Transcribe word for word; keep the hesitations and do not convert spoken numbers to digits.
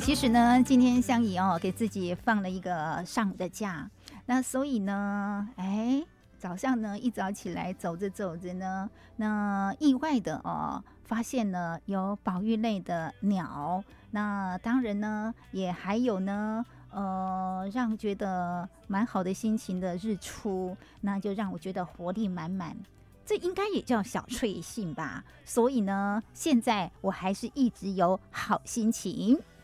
其实呢，今天香怡哦，给自己放了一个上午的假，那所以呢，哎，早上呢一早起来走着走着呢，那意外的哦，发现了有保育类的鸟，那当然呢，也还有呢。呃，让觉得蛮好的心情的日出，那就让我觉得活力满满。这应该也叫小确幸吧。所以呢，现在我还是一直有好心情。